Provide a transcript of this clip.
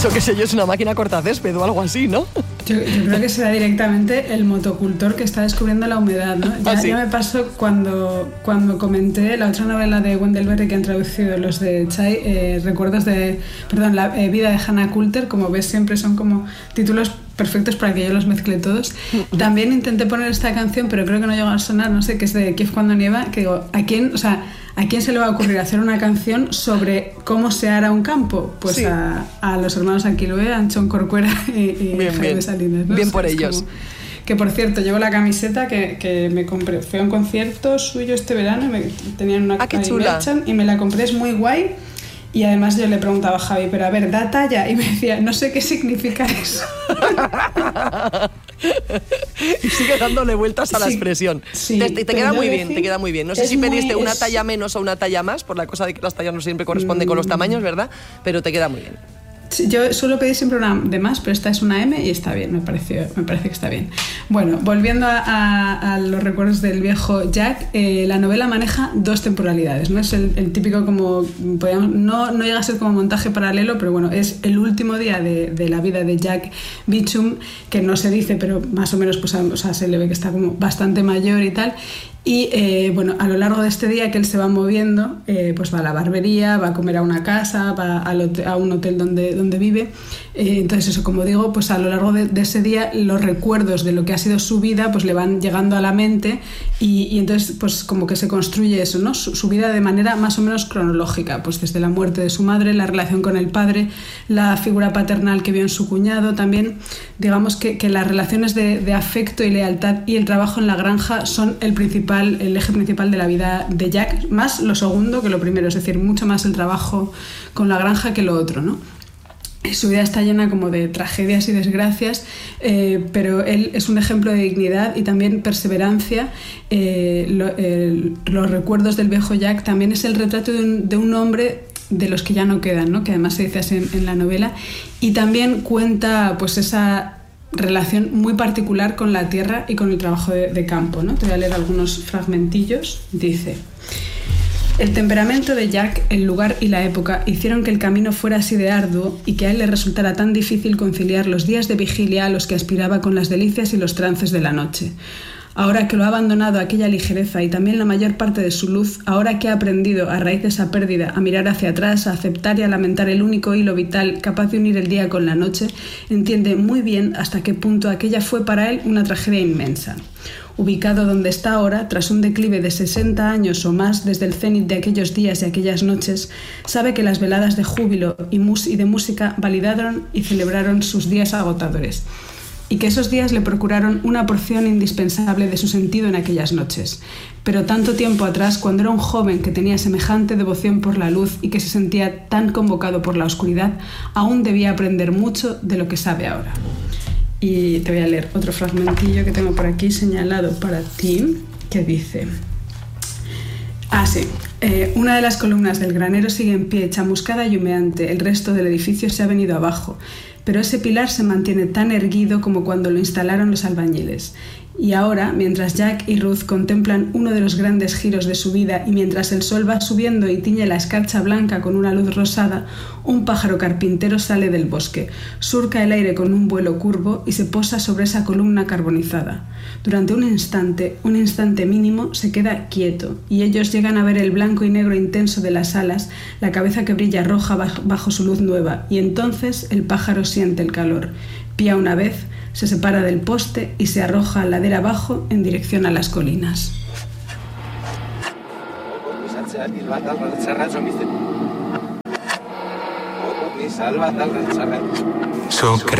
Eso qué sé yo, es una máquina cortacésped o algo así, ¿no? Yo creo que será directamente el motocultor que está descubriendo la humedad, ¿no? Ya me pasó cuando comenté la otra novela de Wendell Berry que han traducido los de Chai, La vida de Hannah Coulter. Como ves, siempre son como títulos perfectos para que yo los mezcle todos. También intenté poner esta canción, pero creo que no llegó a sonar, no sé, que es de Kiev cuando nieva, que digo, ¿a quién se le va a ocurrir hacer una canción sobre cómo se ara un campo? Pues sí. a los hermanos Aquilue, Anchón Corcuera y Jaime Salinas, ¿no? Bien por ellos. Que por cierto, llevo la camiseta que me compré. Fui a un concierto suyo este verano y tenían una qué chula. Y me la compré, es muy guay. Y además yo le preguntaba a Javi, pero a ver, da talla. Y me decía, no sé qué significa eso. Y sigue dándole vueltas a la expresión. Sí, te queda muy bien, te queda muy bien. No sé si pediste una talla menos o una talla más, por la cosa de que las tallas no siempre corresponden con los tamaños, ¿verdad? Pero te queda muy bien. Sí, yo suelo pedir siempre una de más, pero esta es una M y está bien, me parece que está bien. Bueno, volviendo a los recuerdos del viejo Jack, la novela maneja dos temporalidades, ¿no? Es el típico como, no llega a ser como montaje paralelo, pero bueno, es el último día de la vida de Jack Beecham, que no se dice, pero más o menos pues, se le ve que está como bastante mayor y tal. Y bueno, a lo largo de este día que él se va moviendo, pues va a la barbería, va a comer a una casa, va a un hotel donde vive. Entonces eso, como digo, pues a lo largo de ese día los recuerdos de lo que ha sido su vida pues le van llegando a la mente y entonces pues como que se construye eso, ¿no? Su vida de manera más o menos cronológica, pues desde la muerte de su madre, la relación con el padre, la figura paternal que vio en su cuñado, también digamos que las relaciones de afecto y lealtad y el trabajo en la granja son el eje principal de la vida de Jack, más lo segundo que lo primero, es decir, mucho más el trabajo con la granja que lo otro, ¿no? Su vida está llena como de tragedias y desgracias, pero él es un ejemplo de dignidad y también perseverancia. Los recuerdos del viejo Jack también es el retrato de un hombre de los que ya no quedan, ¿no? Que además se dice así en la novela, y también cuenta pues esa relación muy particular con la tierra y con el trabajo de campo, ¿no? Te voy a leer algunos fragmentillos. Dice: el temperamento de Jack, el lugar y la época hicieron que el camino fuera así de arduo y que a él le resultara tan difícil conciliar los días de vigilia a los que aspiraba con las delicias y los trances de la noche. Ahora que lo ha abandonado aquella ligereza y también la mayor parte de su luz, ahora que ha aprendido, a raíz de esa pérdida, a mirar hacia atrás, a aceptar y a lamentar el único hilo vital capaz de unir el día con la noche, entiende muy bien hasta qué punto aquella fue para él una tragedia inmensa. Ubicado donde está ahora, tras un declive de 60 años o más desde el cenit de aquellos días y aquellas noches, sabe que las veladas de júbilo y de música validaron y celebraron sus días agotadores, y que esos días le procuraron una porción indispensable de su sentido en aquellas noches. Pero tanto tiempo atrás, cuando era un joven que tenía semejante devoción por la luz y que se sentía tan convocado por la oscuridad, aún debía aprender mucho de lo que sabe ahora. Y te voy a leer otro fragmentillo que tengo por aquí señalado para ti, que dice... una de las columnas del granero sigue en pie, chamuscada y humeante. El resto del edificio se ha venido abajo, pero ese pilar se mantiene tan erguido como cuando lo instalaron los albañiles. Y ahora, mientras Jack y Ruth contemplan uno de los grandes giros de su vida y mientras el sol va subiendo y tiñe la escarcha blanca con una luz rosada, un pájaro carpintero sale del bosque, surca el aire con un vuelo curvo y se posa sobre esa columna carbonizada. Durante un instante mínimo, se queda quieto y ellos llegan a ver el blanco y negro intenso de las alas, la cabeza que brilla roja bajo su luz nueva, y entonces el pájaro siente el calor, pía una vez, se separa del poste y se arroja ladera abajo en dirección a las colinas. Sucre.